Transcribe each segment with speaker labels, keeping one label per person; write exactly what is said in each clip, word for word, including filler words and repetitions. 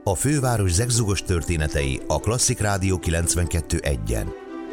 Speaker 1: A főváros zegzugos történetei a Klasszik Rádió kilencvenkettő egyen.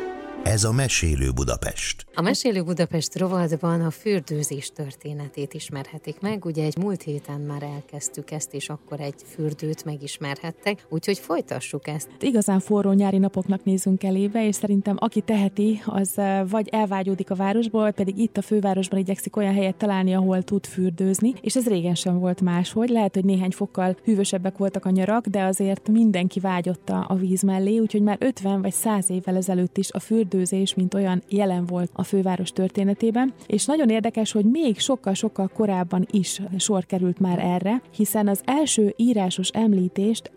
Speaker 1: Ez a Mesélő Budapest.
Speaker 2: A Mesélő Budapest rovatban a fürdőzés történetét ismerhetik meg. Ugye egy múlt héten már elkezdtük ezt, és akkor egy fürdőt megismerhettek, úgyhogy folytassuk ezt.
Speaker 3: Igazán forró nyári napoknak nézünk elébe, és szerintem aki teheti, az vagy elvágyódik a városból, vagy pedig itt a fővárosban igyekszik olyan helyet találni, ahol tud fürdőzni, és ez régen sem volt máshogy. Lehet, hogy néhány fokkal hűvösebbek voltak a nyarak, de azért mindenki vágyott a víz mellé, úgyhogy már ötven vagy száz évvel ezelőtt is a fürdőzés, mint olyan jelen volt a főváros történetében, és nagyon érdekes, hogy még sokkal-sokkal korábban is sor került már erre, hiszen az első írásos említést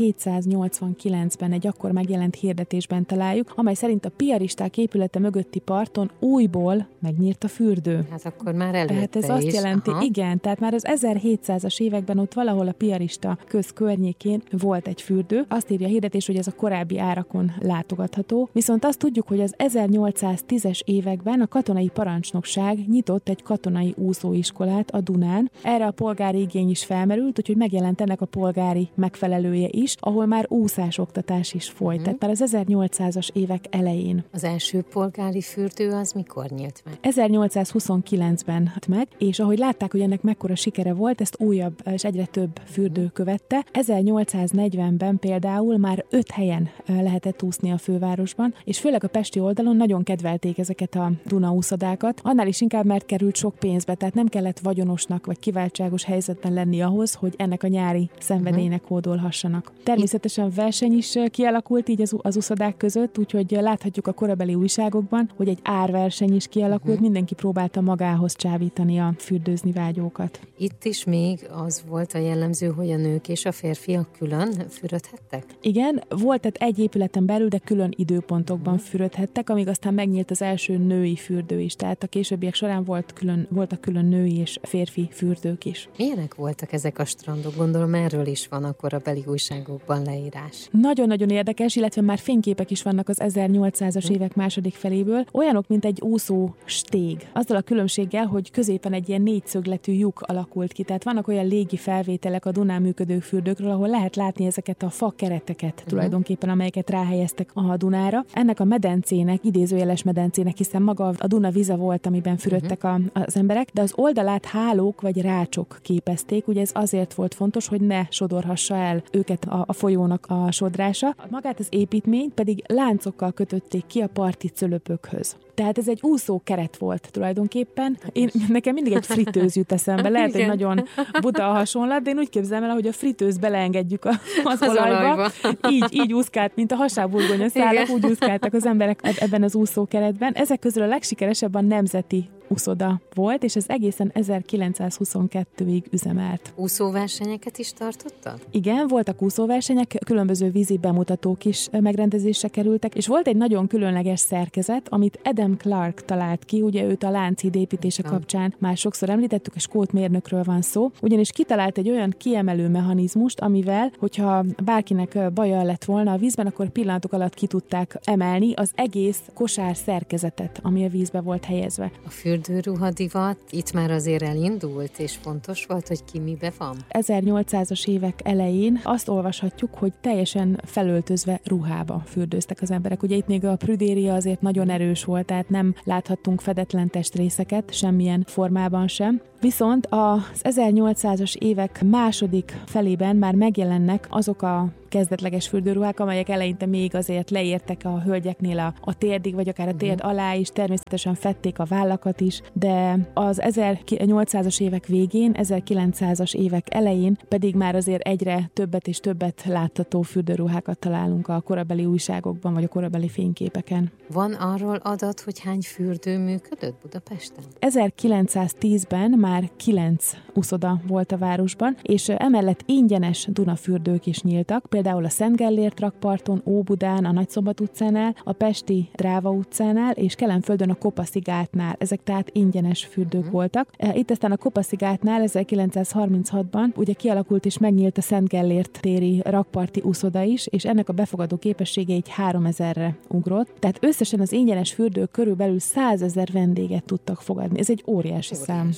Speaker 3: ezerhétszáznyolcvankilencben egy akkor megjelent hirdetésben találjuk, amely szerint a piaristák épülete mögötti parton újból megnyílt a fürdő.
Speaker 2: Hát akkor már előtte
Speaker 3: Tehát ez azt
Speaker 2: is.
Speaker 3: jelenti,
Speaker 2: Aha.
Speaker 3: igen, tehát már az ezerhétszázas években ott valahol a piarista köz környékén volt egy fürdő. Azt írja a hirdetés, hogy ez a korábbi árakon látogatható, viszont azt tudjuk, hogy az ezernyolcszáztízes években a katonai parancsnokság nyitott egy katonai úszóiskolát a Dunán. Erre a polgári igény is felmerült, úgyhogy megjelent ennek a polgári megfelelője is, ahol már úszásoktatás is folyt. Hmm. Tehát már az ezernyolcszázas évek elején.
Speaker 2: Az első polgári fürdő az mikor nyílt meg?
Speaker 3: ezernyolcszázhuszonkilencben hát meg, és ahogy látták, hogy ennek mekkora sikere volt, ezt újabb és egyre több fürdő követte. ezernyolcszáznegyvenben például már öt helyen lehetett úszni a fővárosban, és főleg a pesti oldalon nagyon kedvelték ezeket a Dunaúszodákat, annál is inkább, mert került sok pénzbe, tehát nem kellett vagyonosnak vagy kiváltságos helyzetben lenni ahhoz, hogy ennek a nyári szenvedélynek hódolhassanak. Természetesen verseny is kialakult így az, az úszodák között, úgyhogy láthatjuk a korabeli újságokban, hogy egy árverseny is kialakult, uh-huh. mindenki próbálta magához csábítani a fürdőzni vágyókat.
Speaker 2: Itt is még az volt a jellemző, hogy a nők és a férfiak külön fürödhettek?
Speaker 3: Igen, volt tehát egy épületen belül, de külön időpontokban uh-huh. fürödhettek, amíg aztán megnyílt az első női fürdő is, tehát a későbbiek során volt külön, voltak külön női és férfi fürdők is.
Speaker 2: Milyenek voltak ezek a strandok? Gondolom erről is van a korabeli újságokban leírás.
Speaker 3: Nagyon-nagyon érdekes, illetve már fényképek is vannak az ezernyolcszázas hmm. évek második feléből, olyanok, mint egy úszó stég. Azzal a különbséggel, hogy középen egy ilyen négyszögletű lyuk alakult ki, tehát vannak olyan légi felvételek a Dunán működő fürdőkről, ahol lehet látni ezeket a fa kereteket hmm. tulajdonképpen, amelyeket ráhelyeztek a Dunára. Ennek a medencének, idézőjeles medencének, hiszen maga a Duna vize volt, amiben fürödtek a, az emberek, de az oldalát hálók vagy rácsok képezték, ugye ez azért volt fontos, hogy ne sodorhassa el őket a, a folyónak a sodrása. Magát az építményt pedig láncokkal kötötték ki a parti cölöpökhöz. Tehát ez egy úszó keret volt tulajdonképpen. Én, nekem mindig egy fritőz jut eszembe. Lehet, hogy nagyon buta a hasonlat, de én úgy képzelem el, hogy a fritőz beleengedjük a, az, az olajba. olajba. Így, így úszkált, mint a hasáburgonya szálak, úgy úszkáltak az emberek ebben az úszó keretben. Ezek közül a legsikeresebb a Nemzeti úszoda volt, és ez egészen ezerkilencszázhuszonkettőig üzemelt.
Speaker 2: Úszóversenyeket is tartottak? Igen,
Speaker 3: voltak úszóversenyek, különböző vízi bemutatók is megrendezésre kerültek, és volt egy nagyon különleges szerkezet, amit Adam Clark talált ki, ugye őt a Lánchíd építése kapcsán már sokszor említettük, a skót mérnökről van szó, ugyanis kitalált egy olyan kiemelő mechanizmust, amivel, hogyha bárkinek baja lett volna a vízben, akkor pillanatok alatt ki tudták emelni az egész kosár szerkezetet, ami a vízbe volt helyezve.
Speaker 2: A fürdőruhadivat itt már azért elindult, és fontos volt, hogy ki mibe van?
Speaker 3: ezernyolcszázas évek elején azt olvashatjuk, hogy teljesen felöltözve ruhába fürdőztek az emberek. Ugye itt még a prüdéria azért nagyon erős volt, tehát nem láthattunk fedetlen testrészeket, semmilyen formában sem. Viszont az ezernyolcszázas évek második felében már megjelennek azok a kezdetleges fürdőruhák, amelyek eleinte még azért leértek a hölgyeknél a, a térdig, vagy akár a térd alá is, természetesen fedték a vállakat is, de az ezernyolcszázas évek végén, ezerkilencszázas évek elején pedig már azért egyre többet és többet látható fürdőruhákat találunk a korabeli újságokban, vagy a korabeli fényképeken.
Speaker 2: Van arról adat, hogy hány fürdő működött Budapesten?
Speaker 3: ezerkilencszáztízben már kilenc úszoda volt a városban, és emellett ingyenes Dunafürdők is nyíltak, például a Szent Gellért rakparton, Óbudán, a Nagyszombat utcánál, a pesti Dráva utcánál, és Kelenföldön a Kopaszigátnál. Ezek tehát ingyenes fürdők hmm. voltak. Itt aztán a Kopaszigátnál ezerkilencszázharminchatban ugye kialakult és megnyílt a Szent Gellért téri rakparti úszoda is, és ennek a befogadó képessége egy háromezerre ugrott. Tehát összesen az ingyenes fürdők körülbelül százezer vendéget tudtak fogadni. Ez egy óriási, óriási. szám. És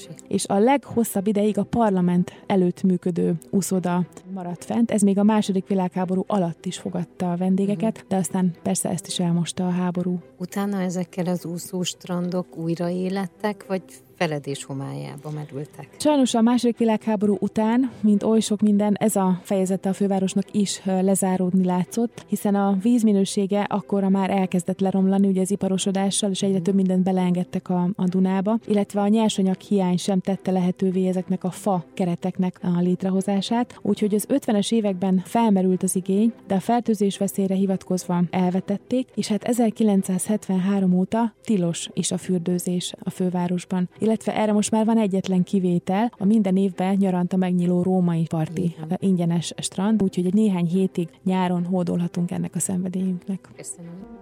Speaker 3: és a leghosszabb ideig a parlament előtt működő úszoda maradt fent. Ez még a második világháború alatt is fogadta a vendégeket, uh-huh. de aztán persze ezt is elmosta a háború.
Speaker 2: Utána ezekkel az úszóstrandok újra élettek, vagy feledés homályába merültek?
Speaker 3: Sajnos a második világháború után, mint oly sok minden, ez a fejezete a fővárosnak is lezáródni látszott, hiszen a vízminősége akkora már elkezdett leromlani, ugye az iparosodással, és egyre több mindent beleengedtek a, a Dunába, illetve a nyersanyag hiány sem tette lehetővé ezeknek a fa kereteknek a létrehozását, úgyhogy az ötvenes években felmerült az igény, de a fertőzés veszélyre hivatkozva elvetették, és hát ezerkilencszázhetvenhárom óta tilos is a fürdőzés a fővárosban. Illetve erre most már van egyetlen kivétel, a minden évben nyaranta megnyíló római parti Igen. ingyenes strand, úgyhogy egy néhány hétig nyáron hódolhatunk ennek a szenvedélyünknek.
Speaker 2: Köszönöm.